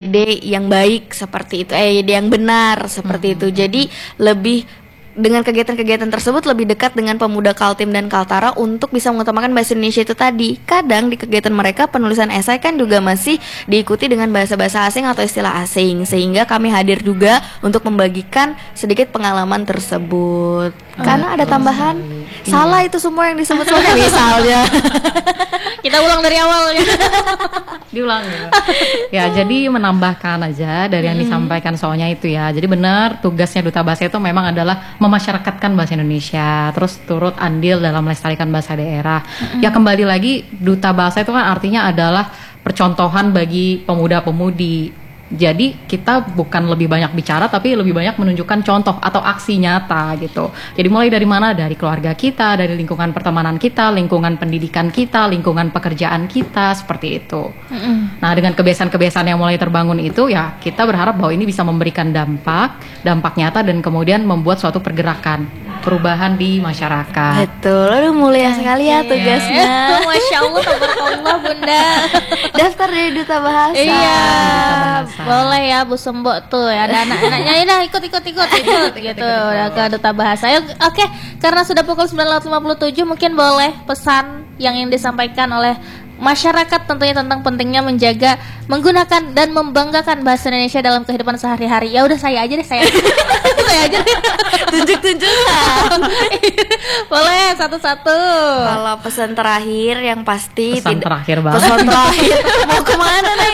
ide-ide yang baik seperti itu, ide yang benar seperti itu. Jadi lebih dengan kegiatan-kegiatan tersebut lebih dekat dengan pemuda Kaltim dan Kaltara untuk bisa mengutamakan bahasa Indonesia itu tadi. Kadang di kegiatan mereka penulisan esai kan juga masih diikuti dengan bahasa-bahasa asing atau istilah asing, sehingga kami hadir juga untuk membagikan sedikit pengalaman tersebut. Karena ada tambahan, salah itu semua yang disebut misalnya. Kita ulang dari awal ya. Diulang ya. Jadi menambahkan aja dari yang disampaikan soalnya itu ya. Jadi benar tugasnya Duta Bahasa itu memang adalah memasyarakatkan bahasa Indonesia, terus turut andil dalam melestarikan bahasa daerah. Ya kembali lagi Duta Bahasa itu kan artinya adalah percontohan bagi pemuda-pemudi. Jadi kita bukan lebih banyak bicara tapi lebih banyak menunjukkan contoh atau aksi nyata gitu. Jadi mulai dari mana? Dari keluarga kita, dari lingkungan pertemanan kita, lingkungan pendidikan kita, lingkungan pekerjaan kita, seperti itu. Nah dengan kebiasaan-kebiasaan yang mulai terbangun itu ya kita berharap bahwa ini bisa memberikan dampak nyata dan kemudian membuat suatu pergerakan, perubahan di masyarakat. Betul, aduh mulia sekali ya tugasnya. Masya Allah, tabarakallah Bunda. Daftar dari Duta Bahasa. Iya, Bahasa. boleh ya Bu Sembok tuh ya, ada anak-anaknya ini dah ikut gitu udah ke Duta Bahasa. Oke, karena sudah pukul 9.57 mungkin boleh pesan yang ingin disampaikan oleh masyarakat tentunya tentang pentingnya menjaga, menggunakan dan membanggakan bahasa Indonesia dalam kehidupan sehari-hari. Ya udah saya aja deh, saya aja deh. Tunjuk-tunjukkan. Boleh satu-satu. Kalau pesan terakhir yang pasti Pesan terakhir banget. Pesan terakhir mau kemana nih?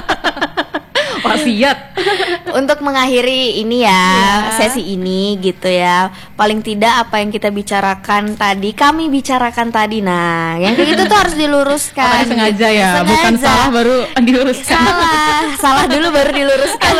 Wasiat. Untuk mengakhiri ini ya, sesi ini gitu ya. Paling tidak apa yang kita bicarakan tadi, kami bicarakan tadi. Nah, yang kayak gitu tuh harus diluruskan. Sengaja ya, Sengaja. bukan salah baru diluruskan. Salah dulu baru diluruskan.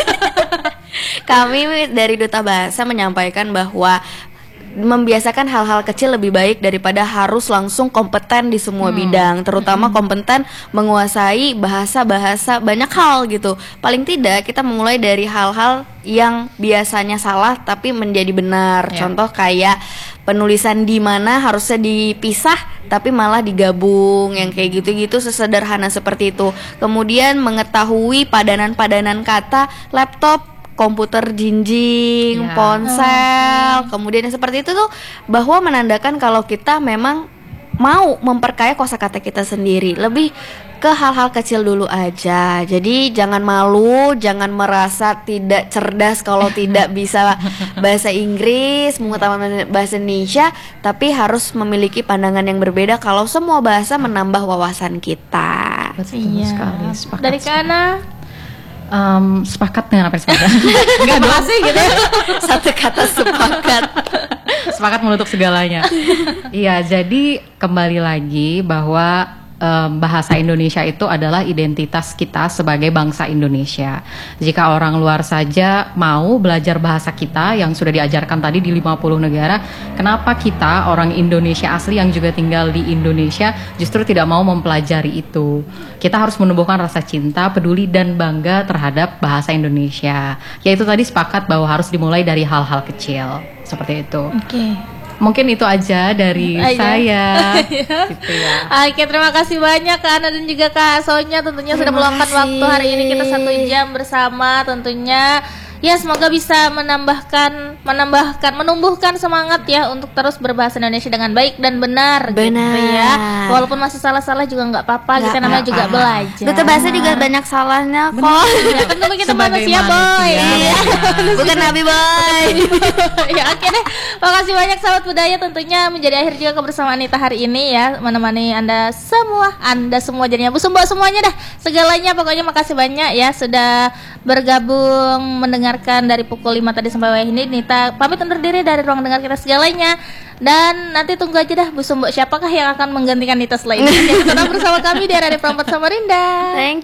Kami dari Duta Bahasa menyampaikan bahwa membiasakan hal-hal kecil lebih baik daripada harus langsung kompeten di semua bidang, terutama kompeten menguasai bahasa-bahasa banyak hal gitu. Paling tidak kita memulai dari hal-hal yang biasanya salah tapi menjadi benar. Contoh kayak penulisan di mana harusnya dipisah tapi malah digabung, yang kayak gitu-gitu sesederhana seperti itu. Kemudian mengetahui padanan-padanan kata laptop, komputer jinjing, ponsel, kemudian yang seperti itu tuh bahwa menandakan kalau kita memang mau memperkaya kosakata kita sendiri. Lebih ke hal-hal kecil dulu aja. Jadi jangan malu, jangan merasa tidak cerdas kalau tidak bisa bahasa Inggris, mengutamakan bahasa Indonesia, tapi harus memiliki pandangan yang berbeda kalau semua bahasa menambah wawasan kita. Betul sekali. Sepakat. Dari Kana? Sepakat dengan apa yang sepakat? Enggak dong sih gitu ya. Satu kata sepakat. Sepakat menutup segalanya. Iya, jadi kembali lagi bahwa bahasa Indonesia itu adalah identitas kita sebagai bangsa Indonesia. Jika orang luar saja mau belajar bahasa kita yang sudah diajarkan tadi di 50 negara, kenapa kita orang Indonesia asli yang juga tinggal di Indonesia justru tidak mau mempelajari itu? Kita harus menumbuhkan rasa cinta, peduli dan bangga terhadap bahasa Indonesia. Yaitu tadi sepakat bahwa harus dimulai dari hal-hal kecil seperti itu. Oke. Mungkin itu aja dari saya. Gitu ya. Oke, terima kasih banyak Kak Ana dan juga Kak Sonya tentunya sudah meluangkan waktu hari ini kita 1 jam bersama tentunya. Ya semoga bisa menumbuhkan semangat ya untuk terus berbahasa Indonesia dengan baik dan benar. Benar. Gitu ya. Walaupun masih salah-salah juga nggak apa-apa, kita namanya juga belajar. Duta Bahasa juga banyak salahnya kok. Ya, tentu kita Sebagai manusia boy. manusia. Bukan Nabi boy. Ya oke deh. Makasih banyak sahabat budaya, tentunya menjadi akhir juga kebersamaan Nita hari ini ya, menemani Anda semua jadinya Bu Sembok semuanya dah. Segalanya pokoknya makasih banyak ya sudah bergabung mendengarkan dari pukul 5 tadi sampai ini. Nita pamit undur diri dari ruang dengar kita segalanya. Dan nanti tunggu aja dah Bu Sembok siapakah yang akan menggantikan Nita setelah ini. Tetap bersama kami di RRI Perempat Samarinda. Thank